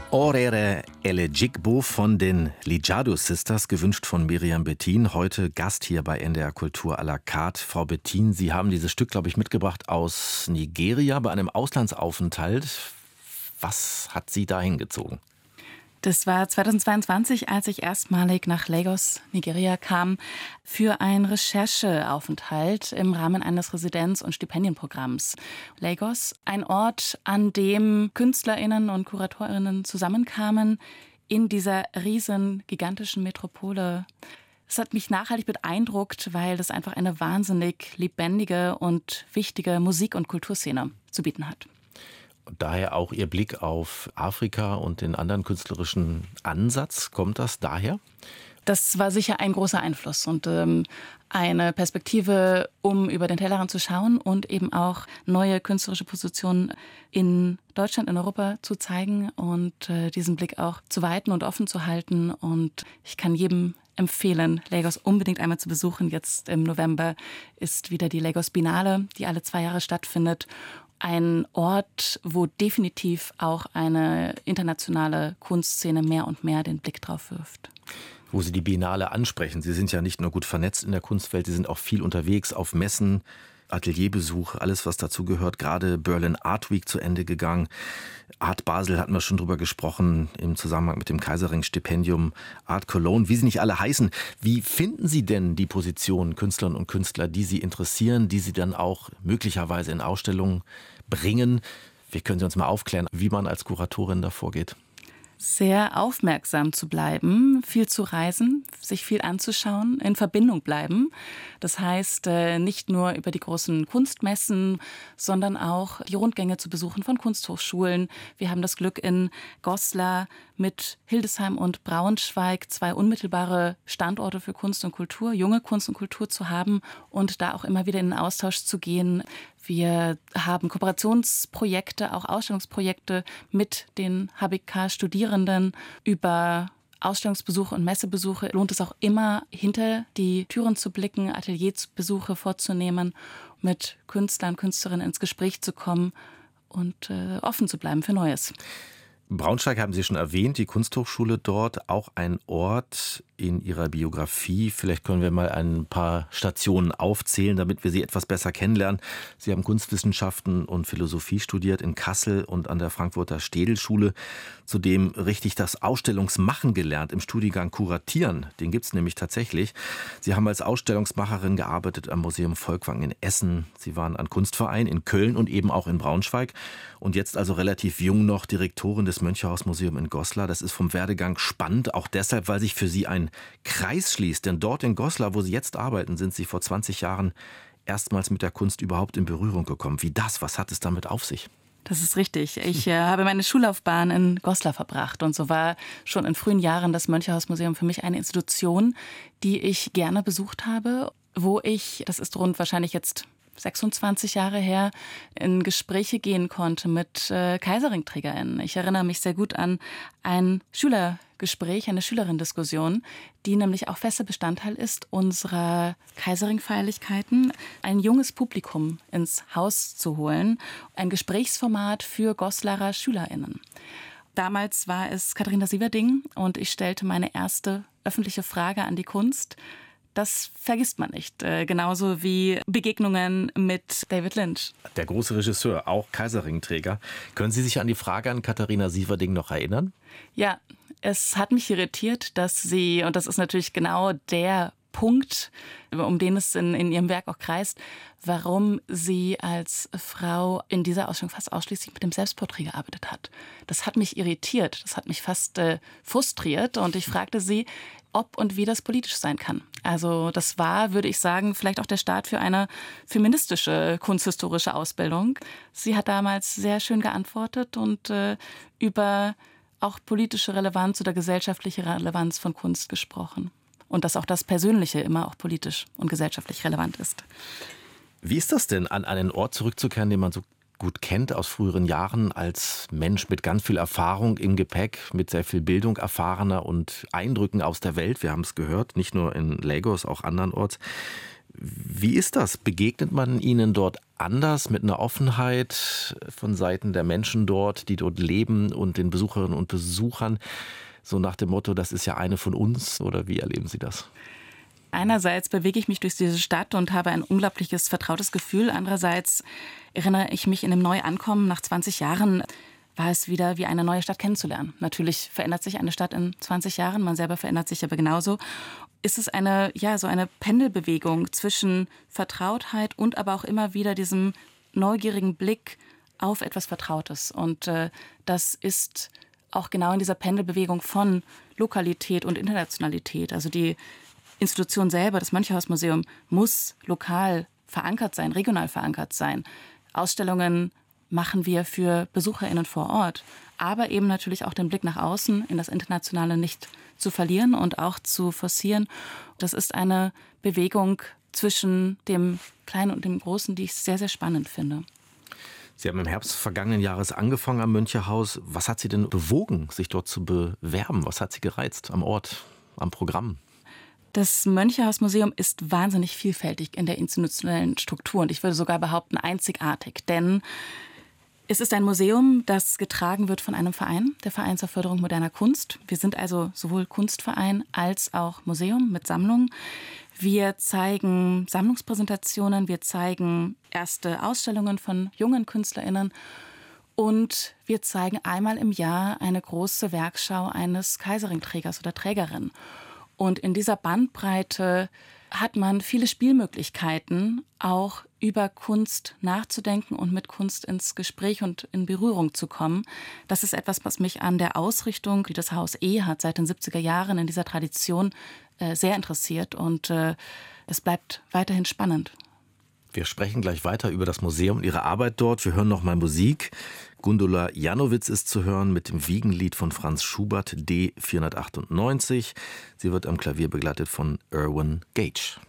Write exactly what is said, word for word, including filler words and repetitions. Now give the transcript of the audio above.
Orere Elejigbo von den Lijado Sisters, gewünscht von Miriam Bethien, heute Gast hier bei N D R Kultur à la carte. Frau Bethien, Sie haben dieses Stück, glaube ich, mitgebracht aus Nigeria bei einem Auslandsaufenthalt. Was hat Sie da hingezogen? Das war zweitausendzweiundzwanzig, als ich erstmalig nach Lagos, Nigeria kam, für einen Rechercheaufenthalt im Rahmen eines Residenz- und Stipendienprogramms. Lagos, ein Ort, an dem KünstlerInnen und KuratorInnen zusammenkamen in dieser riesen, gigantischen Metropole. Es hat mich nachhaltig beeindruckt, weil das einfach eine wahnsinnig lebendige und wichtige Musik- und Kulturszene zu bieten hat. Und daher auch Ihr Blick auf Afrika und den anderen künstlerischen Ansatz. Kommt das daher? Das war sicher ein großer Einfluss und ähm, eine Perspektive, um über den Tellerrand zu schauen und eben auch neue künstlerische Positionen in Deutschland, in Europa zu zeigen und äh, diesen Blick auch zu weiten und offen zu halten. Und ich kann jedem empfehlen, Lagos unbedingt einmal zu besuchen. Jetzt im November ist wieder die Lagos Biennale, die alle zwei Jahre stattfindet. Ein Ort, wo definitiv auch eine internationale Kunstszene mehr und mehr den Blick drauf wirft. Wo Sie die Biennale ansprechen. Sie sind ja nicht nur gut vernetzt in der Kunstwelt, Sie sind auch viel unterwegs auf Messen, Atelierbesuch, alles was dazu gehört. Gerade Berlin Art Week zu Ende gegangen. Art Basel hatten wir schon drüber gesprochen im Zusammenhang mit dem Kaiserring-Stipendium, Art Cologne, wie sie nicht alle heißen. Wie finden Sie denn die Positionen Künstlerinnen und Künstler, die Sie interessieren, die Sie dann auch möglicherweise in Ausstellungen bringen? Wie können Sie uns mal aufklären, wie man als Kuratorin da vorgeht? Sehr aufmerksam zu bleiben, viel zu reisen, sich viel anzuschauen, in Verbindung bleiben. Das heißt, nicht nur über die großen Kunstmessen, sondern auch die Rundgänge zu besuchen von Kunsthochschulen. Wir haben das Glück, in Goslar mit Hildesheim und Braunschweig zwei unmittelbare Standorte für Kunst und Kultur, junge Kunst und Kultur zu haben und da auch immer wieder in den Austausch zu gehen. Wir haben Kooperationsprojekte, auch Ausstellungsprojekte mit den H B K-Studierenden. Über Ausstellungsbesuche und Messebesuche lohnt es auch immer, hinter die Türen zu blicken, Atelierbesuche vorzunehmen, mit Künstlern, Künstlerinnen ins Gespräch zu kommen und äh, offen zu bleiben für Neues. Braunschweig haben Sie schon erwähnt, die Kunsthochschule dort, auch ein Ort in Ihrer Biografie. Vielleicht können wir mal ein paar Stationen aufzählen, damit wir Sie etwas besser kennenlernen. Sie haben Kunstwissenschaften und Philosophie studiert in Kassel und an der Frankfurter Städelschule. Zudem richtig das Ausstellungsmachen gelernt im Studiengang Kuratieren. Den gibt es nämlich tatsächlich. Sie haben als Ausstellungsmacherin gearbeitet am Museum Volkwang in Essen. Sie waren an Kunstverein in Köln und eben auch in Braunschweig. Und jetzt also relativ jung noch Direktorin des Mönchehaus-Museum in Goslar. Das ist vom Werdegang spannend, auch deshalb, weil sich für Sie ein Kreis schließt. Denn dort in Goslar, wo Sie jetzt arbeiten, sind Sie vor zwanzig Jahren erstmals mit der Kunst überhaupt in Berührung gekommen. Wie das? Was hat es damit auf sich? Das ist richtig. Ich äh, habe meine Schullaufbahn in Goslar verbracht und so war schon in frühen Jahren das Mönchehaus-Museum für mich eine Institution, die ich gerne besucht habe, wo ich, das ist rund wahrscheinlich jetzt sechsundzwanzig Jahre her, in Gespräche gehen konnte mit äh, Kaiserringträgerinnen. Ich erinnere mich sehr gut an ein Schülergespräch, eine Schülerinnendiskussion, die nämlich auch fester Bestandteil ist unserer Kaiserring-Feierlichkeiten, ein junges Publikum ins Haus zu holen, ein Gesprächsformat für Goslarer SchülerInnen. Damals war es Katharina Sieverding und ich stellte meine erste öffentliche Frage an die Kunst. Das vergisst man nicht. Äh, genauso wie Begegnungen mit David Lynch. Der große Regisseur, auch Kaiserringträger. Können Sie sich an die Frage an Katharina Sieverding noch erinnern? Ja, es hat mich irritiert, dass sie, und das ist natürlich genau der Punkt, um den es in, in ihrem Werk auch kreist, warum sie als Frau in dieser Ausstellung fast ausschließlich mit dem Selbstporträt gearbeitet hat. Das hat mich irritiert, das hat mich fast äh, frustriert und ich fragte sie, ob und wie das politisch sein kann. Also das war, würde ich sagen, vielleicht auch der Start für eine feministische kunsthistorische Ausbildung. Sie hat damals sehr schön geantwortet und äh, über auch politische Relevanz oder gesellschaftliche Relevanz von Kunst gesprochen. Und dass auch das Persönliche immer auch politisch und gesellschaftlich relevant ist. Wie ist das denn, an einen Ort zurückzukehren, den man so gut kennt aus früheren Jahren, als Mensch mit ganz viel Erfahrung im Gepäck, mit sehr viel Bildung erfahrener und Eindrücken aus der Welt? Wir haben es gehört, nicht nur in Lagos, auch andernorts. Wie ist das? Begegnet man Ihnen dort anders, mit einer Offenheit von Seiten der Menschen dort, die dort leben und den Besucherinnen und Besuchern? So nach dem Motto, das ist ja eine von uns, oder wie erleben Sie das? Einerseits bewege ich mich durch diese Stadt und habe ein unglaubliches vertrautes Gefühl. Andererseits erinnere ich mich in dem Neuankommen nach zwanzig Jahren, war es wieder wie eine neue Stadt kennenzulernen. Natürlich verändert sich eine Stadt in zwanzig Jahren, man selber verändert sich aber genauso. Ist es eine, ja, so eine Pendelbewegung zwischen Vertrautheit und aber auch immer wieder diesem neugierigen Blick auf etwas Vertrautes. Und äh, das ist auch genau in dieser Pendelbewegung von Lokalität und Internationalität. Also die Institution selber, das Mönchehaus-Museum, muss lokal verankert sein, regional verankert sein. Ausstellungen machen wir für BesucherInnen vor Ort, aber eben natürlich auch den Blick nach außen in das Internationale nicht zu verlieren und auch zu forcieren. Das ist eine Bewegung zwischen dem Kleinen und dem Großen, die ich sehr, sehr spannend finde. Sie haben im Herbst vergangenen Jahres angefangen am Mönchehaus. Was hat Sie denn bewogen, sich dort zu bewerben? Was hat Sie gereizt am Ort, am Programm? Das Mönchehaus-Museum ist wahnsinnig vielfältig in der institutionellen Struktur und ich würde sogar behaupten einzigartig, denn es ist ein Museum, das getragen wird von einem Verein, der Verein zur Förderung moderner Kunst. Wir sind also sowohl Kunstverein als auch Museum mit Sammlungen. Wir zeigen Sammlungspräsentationen, wir zeigen erste Ausstellungen von jungen KünstlerInnen und wir zeigen einmal im Jahr eine große Werkschau eines Kaiserringträgers oder Trägerin. Und in dieser Bandbreite hat man viele Spielmöglichkeiten, auch über Kunst nachzudenken und mit Kunst ins Gespräch und in Berührung zu kommen. Das ist etwas, was mich an der Ausrichtung, die das Haus E hat, seit den siebziger Jahren in dieser Tradition äh, sehr interessiert. Und äh, es bleibt weiterhin spannend. Wir sprechen gleich weiter über das Museum und Ihre Arbeit dort. Wir hören noch mal Musik. Gundula Janowitz ist zu hören mit dem Wiegenlied von Franz Schubert, D vierhundertachtundneunzig. Sie wird am Klavier begleitet von Irwin Gage.